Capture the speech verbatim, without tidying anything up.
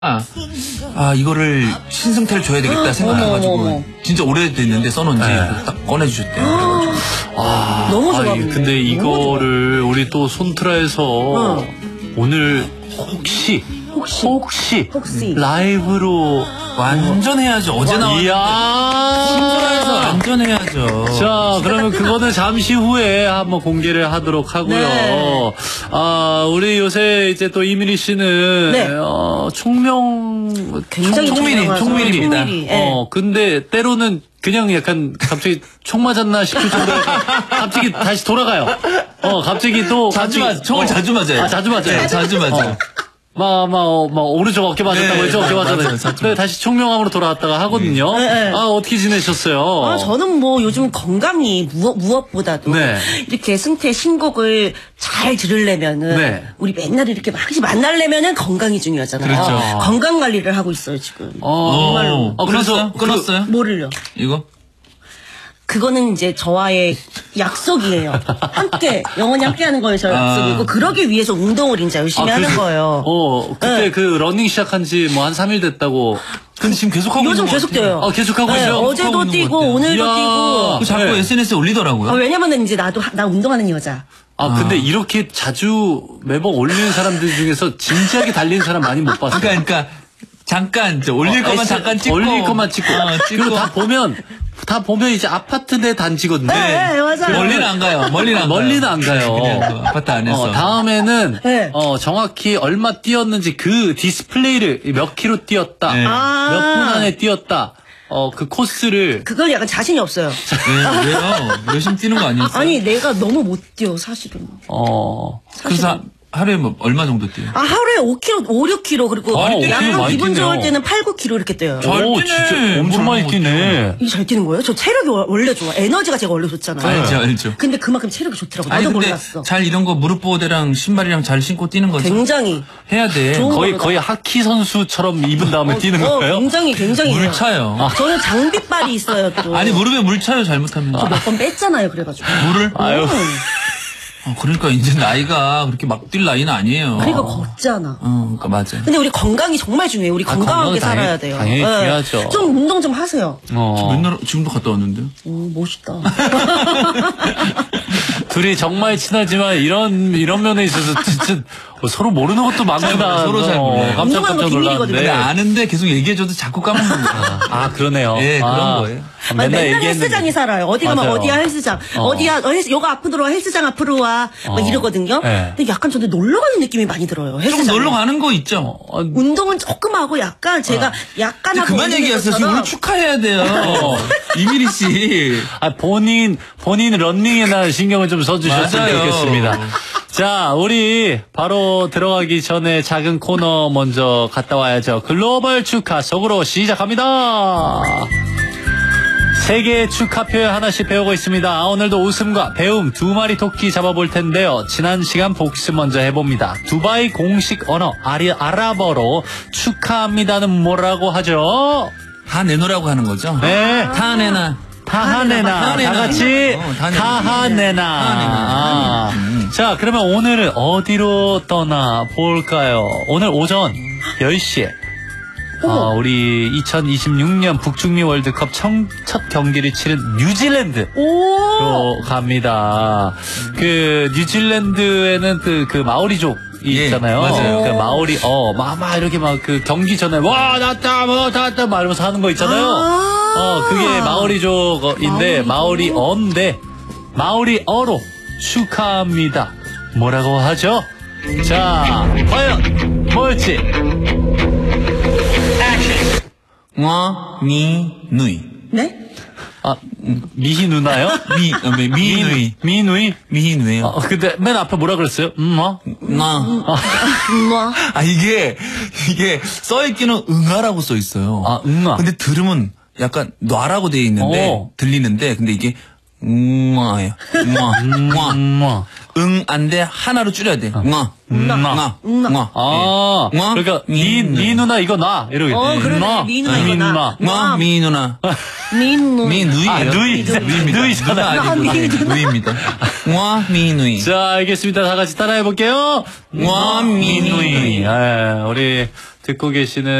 아, 아 이거를 신승태를 줘야 되겠다 생각해가지고 어머, 어머. 진짜 오래됐는데 써놓은 지 네. 딱 꺼내주셨대요. 그래가지고 아, 너무 좋아. 근데 이거를 우리 또 손트라에서 어. 오늘 혹시 혹시 혹시, 혹시 라이브로 완전 해야죠. 어제 나왔는데 손트라에서 완전 해야죠. 자, 그러면 그거는 잠시 후에 한번 공개를 하도록 하고요. 네. 아, 우리 요새 이제 또 이민희 씨는 네. 어, 총명 굉장히 총민이 총민입니다. 어, 근데 때로는 그냥 약간 갑자기 총 맞았나 싶을 정도로 갑자기 다시 돌아가요. 어, 갑자기 또 자주 갑자기, 맞 총을 어, 자주 맞아요. 아, 자주 맞아요. 네, 자주 맞아요. 어. 막, 막, 어, 막, 오른쪽 어깨 맞았다고 네, 했죠? 어깨 맞았다고. 그래, 다시 총명함으로 돌아왔다가 하거든요. 네, 네. 아, 어떻게 지내셨어요? 아, 저는 뭐 요즘 건강이 무엇, 무엇보다도 네. 이렇게 승태 신곡을 잘 들으려면은 네. 우리 맨날 이렇게 막 만나려면은 건강이 중요하잖아요. 그렇죠. 건강 관리를 하고 있어요, 지금. 어, 정말로. 어, 끊었어요? 그래서, 끊었어요? 뭐를요? 이거? 그거는 이제 저와의 약속이에요. 함께 영원히 함께하는 거예요. 저 약속이고 아. 그러기 위해서 운동을 이제 열심히 아, 하는 그래서, 거예요. 어, 그때 네. 그 러닝 시작한 지 뭐 한 삼 일 됐다고. 근데 지금 계속 하고 요즘 있는 계속 뛰어요. 아, 계속 하고 네, 있어요? 어제도 뛰고 오늘도 이야. 뛰고. 자꾸 네. 에스엔에스에 올리더라고요. 어, 왜냐면은 이제 나도 나 운동하는 여자. 아, 근데 이렇게 자주 매번 올리는 사람들 중에서 진지하게 달리는 사람 많이 못 봤어요. 그러니까, 그러니까 잠깐 이제 올릴 어, 것만 에스, 잠깐 찍고 올릴 것만 찍고. 어, 찍고. 그리고 다 보면 다 보면 이제 아파트 내 단지거든요. 네, 네, 맞아요. 멀리는 안 가요. 멀리는 안 가요. 멀리는 안 가요. 그냥 그 아파트 안에서. 어, 다음에는 네. 어, 정확히 얼마 뛰었는지 그 디스플레이를 몇 킬로 뛰었다, 네. 아. 몇 분 안에 뛰었다, 어, 그 코스를. 그건 약간 자신이 없어요. 왜, 왜요? 열심히 뛰는 거 아니었어요? 아니 내가 너무 못 뛰어 사실은. 어. 그래서 하루에 뭐 얼마 정도 뛰어요? 아 하루에 오 킬로미터, 오, 육 킬로미터 그리고 아, 약간 많이 기분 뛰네요. 좋을 때는 팔, 구 킬로미터 이렇게 뛰어요. 잘 오, 뛰네. 진짜 엄청 많이 뛰네. 이게 잘 뛰는 거예요? 저 체력이 워- 원래 좋아. 에너지가 제가 원래 좋잖아요. 알죠, 알죠. 근데 그만큼 체력이 좋더라고. 아니 나도 근데 몰랐어. 잘 이런 거 무릎 보호대랑 신발이랑 잘 신고 뛰는 거 굉장히 해야 돼. 좋은 거의 거보다. 거의 하키 선수처럼 입은 다음에 뛰는 어, 거예요? 굉장히 굉장히 물 해요. 차요. 저는 장비빨이 있어요. 또. 아니 무릎에 물 차요 잘못하면. 몇 번 뺐잖아요. 그래가지고. 물을? 아유. 음. 어, 그러니까 이제 나이가 그렇게 막 뛸 나이는 아니에요. 그러니까 걷잖아. 어, 그러니까 맞아요. 근데 우리 건강이 정말 중요해요. 우리 아, 건강하게 건강은 살아야 당연히- 돼요. 당연히 네. 중요하죠. 좀 운동 좀 하세요. 어. 맨날 지금도 갔다 왔는데. 오, 멋있다. 둘이 정말 친하지만 이런 이런 면에 있어서 진짜 서로 모르는 것도 많구나. 서로 잘 몰라요. 깜짝 운동하는 거 깜짝 비밀이거든요. 놀랐는데. 근데 아는데 계속 얘기해줘도 자꾸 까먹는 거야. 아, 그러네요. 예, 그런 아, 거예요. 아니, 맨날 얘기했는데. 헬스장에 살아요. 어디 가면 맞아요. 어디야 헬스장. 어. 어. 디야 헬스, 요가 앞으로 와 헬스장 앞으로 와. 막 어. 이러거든요. 네. 근데 약간 저는 놀러 가는 느낌이 많이 들어요. 좀 헬스장. 놀러 가는 거 있죠. 어, 운동은 조금 하고 약간 제가 약간 이제 하고 그만 올리는 얘기하세요. 지금 것처럼 오늘 축하해야 돼요. 이민희 씨. 아, 본인, 본인 런닝에나 신경을 좀 써주셨으면 맞아요. 좋겠습니다. 자, 우리 바로 들어가기 전에 작은 코너 먼저 갔다 와야죠. 글로벌 축하 속으로 시작합니다. 세계의 축하 표현 하나씩 배우고 있습니다. 아, 오늘도 웃음과 배움 두 마리 토끼 잡아볼 텐데요. 지난 시간 복습 먼저 해봅니다. 두바이 공식 언어 아리, 아랍어로 축하합니다는 뭐라고 하죠? 다 내놓으라고 하는 거죠? 네. 다 내놔. 타하네나. 타하네나. 다 같이 어, 타하네나. 타하네나. 아. 음. 자, 그러면 오늘은 어디로 떠나 볼까요? 오늘 오전 열 시에 어, 우리 이천이십육 년 북중미 월드컵 청, 첫 경기를 치른 뉴질랜드로 오. 갑니다. 그 뉴질랜드에는 그, 그 마오리족 이 예, 있잖아요. 맞아요. 그 마오리 어, 막, 막 이렇게 막 그 경기 전에 와 났다 뭐 났다 막 이러면서 하는 거 있잖아요. 아. 어, 그게 마오리족인데 마오리 어인데 마오리 어로 축하합니다. 뭐라고 하죠? 자, 과연 뭘지? 와, 미, 누이. 네? 아, 미희 누나요? 미, 어, 미, 미, 누이. 미 누이? 미희 누이요. 어, 근데 맨 앞에 뭐라 그랬어요? 음, 뭐? 나. 뭐? 아, 이게, 이게 써있기는 응아라고 써있어요. 아, 응아. 근데 들으면 약간 놔라고 돼 있는데, 어. 들리는데, 근데 이게, 응아예요. 응아. 응아. 음, 뭐? 응, 안 돼. 하나로 줄여야 돼. 응아. 응아. 응아. 응아. 응아. 아, 예. 응아. 그러니까 미, 미, 누이. 미 누나 이거 나 이러겠네. 어, 그러네. 미 누나 이거 나. 응아, 미 누나. 민누. 미 누이예요. 아, 누이. 누이입니다. 누이잖아. 누나 아니고 아, 미 누이, 누나. 누이입니다. 응아, 미 누이. 자, 알겠습니다. 다 같이 따라해 볼게요. 와, 미 누이. 예, 우리 듣고 계시는